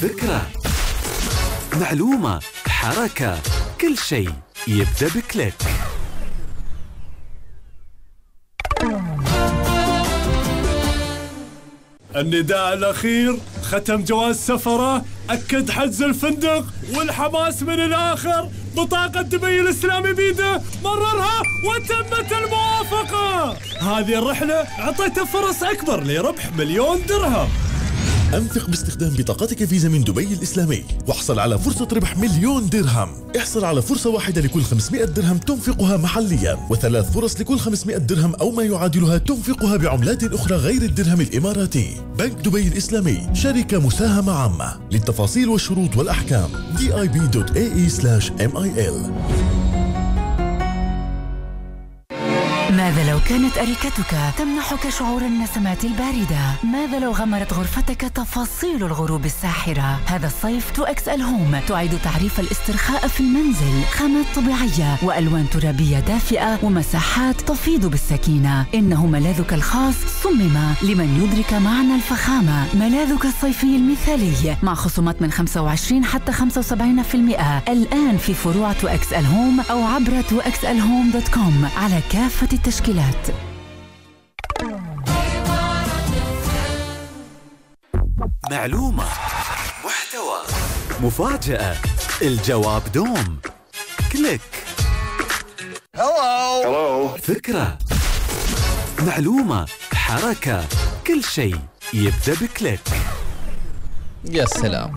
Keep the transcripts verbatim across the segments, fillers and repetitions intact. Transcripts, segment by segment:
فكرة، معلومة، حركة، كل شيء يبدأ بكليك. النداء الأخير ختم جواز سفره، أكد حجز الفندق، والحماس من الآخر. بطاقة دبي الإسلامي بيده، مررها وتمت الموافقة. هذه الرحلة أعطيته فرص أكبر لربح مليون درهم. أنفق باستخدام بطاقتك فيزا من دبي الإسلامي واحصل على فرصة ربح مليون درهم. احصل على فرصة واحدة لكل خمسمئة درهم تنفقها محليا، وثلاث فرص لكل خمسمئة درهم أو ما يعادلها تنفقها بعملات أخرى غير الدرهم الإماراتي. بنك دبي الإسلامي شركة مساهمة عامة. للتفاصيل والشروط والأحكام دي آي بي دوت إيه إي سلاش إم آي إل. ماذا لو كانت أريكتك تمنحك شعور النسمات الباردة؟ ماذا لو غمرت غرفتك تفاصيل الغروب الساحرة؟ هذا الصيف تو إكس إل هوم تعيد تعريف الاسترخاء في المنزل، خامات طبيعية وألوان ترابية دافئة ومساحات تفيض بالسكينة. إنه ملاذك الخاص صمم لمن يدرك معنى الفخامة. ملاذك الصيفي المثالي مع خصومات من خمسة وعشرين حتى خمسة وسبعين بالمئة الآن في فروع تو إكس إل هوم أو عبر تو إكس إل هوم دوت كوم على كافة التشكيلات. معلومة، محتوى، مفاجأة، الجواب دوم، كليك. هلو فكرة، معلومة، حركة، كل شيء يبدأ بكليك. يا سلام،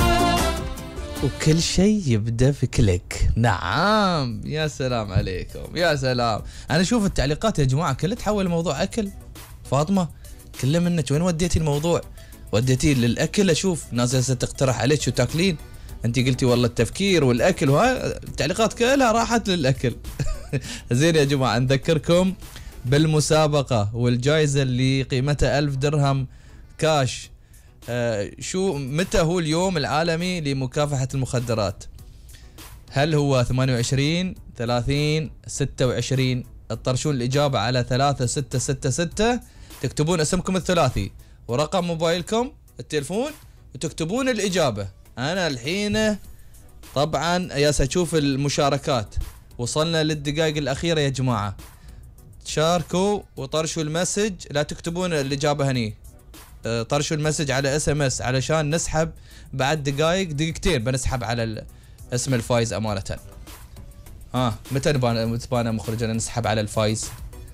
وكل شيء يبدأ في كليك. نعم، يا سلام عليكم، يا سلام. أنا أشوف التعليقات يا جماعة كلها تحول الموضوع أكل. فاطمة كله منك، وين وديتي الموضوع؟ وديتي للأكل. أشوف ناس جالسة تقترح عليك شو تاكلين. أنت قلتي والله التفكير والأكل، وها التعليقات كلها راحت للأكل. زين يا جماعة، نذكركم بالمسابقة والجائزة اللي قيمتها ألف درهم كاش. آه شو متى هو اليوم العالمي لمكافحة المخدرات؟ هل هو ثمانية وعشرين، ثلاثين، ستة وعشرين؟ تطرشون الإجابة على ثلاثة ستة ستة ستة، تكتبون اسمكم الثلاثي ورقم موبايلكم التلفون وتكتبون الإجابة. أنا الحين طبعا يا سأشوف المشاركات، وصلنا للدقائق الأخيرة يا جماعة. شاركوا وطرشوا المسج، لا تكتبون الإجابة هني، طرشوا المسج على اس ام اس علشان نسحب بعد دقائق دقيقتين، بنسحب على اسم الفايز امانه. ها متى نبانا مخرجنا نسحب على الفايز؟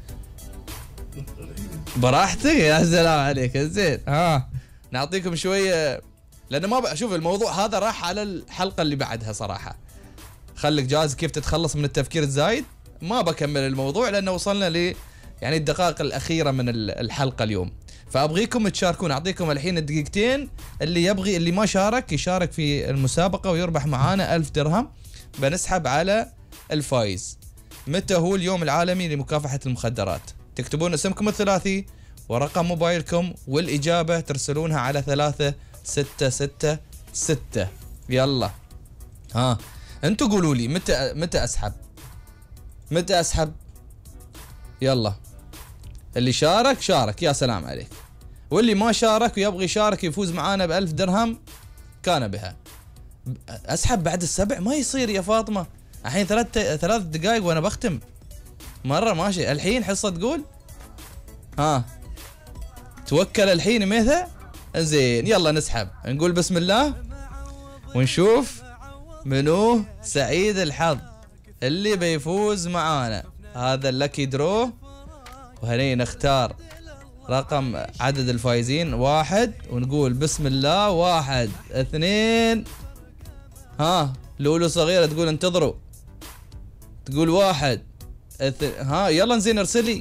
براحتك، يا سلام عليك. زين، ها نعطيكم شويه، لان ما اشوف الموضوع هذا راح على الحلقه اللي بعدها صراحه. خليك جاهز كيف تتخلص من التفكير الزايد. ما بكمل الموضوع لانه وصلنا ل يعني الدقائق الاخيره من الحلقه اليوم، فابغيكم تشاركون. اعطيكم الحين الدقيقتين، اللي يبغي اللي ما شارك يشارك في المسابقه ويربح معانا ألف درهم. بنسحب على الفايز. متى هو اليوم العالمي لمكافحه المخدرات؟ تكتبون اسمكم الثلاثي ورقم موبايلكم والاجابه ترسلونها على ثلاثة ستة ستة ستة. يلا ها انتوا قولوا لي متى متى اسحب متى اسحب يلا. اللي شارك شارك، يا سلام عليك. واللي ما شارك ويبغي يشارك يفوز معانا بألف درهم كان بها. أسحب بعد السبع؟ ما يصير يا فاطمة، الحين ثلاث ثلاث دقائق وأنا بختم. مرة ماشي، الحين حصة تقول ها توكل الحين ميثا. زين يلا نسحب، نقول بسم الله ونشوف منو سعيد الحظ اللي بيفوز معانا. هذا اللكي درو، وهني نختار رقم عدد الفايزين واحد ونقول بسم الله. واحد اثنين، ها لولو صغيرة تقول انتظروا، تقول واحد اث... ها يلا زين ارسلي.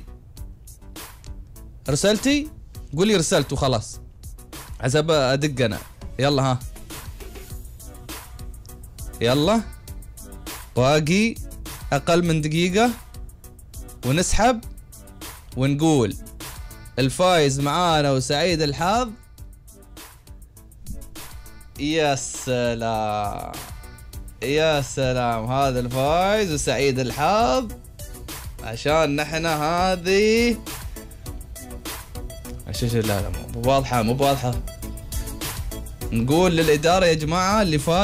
رسلتي؟ قولي رسلت وخلاص حسب ادق انا. يلا ها يلا، باقي اقل من دقيقة ونسحب ونقول الفايز معانا وسعيد الحظ. يا سلام يا سلام، هذا الفايز وسعيد الحظ عشان نحن هذه شو لا لا مو واضحة مو واضحة. نقول للإدارة يا جماعة اللي فاز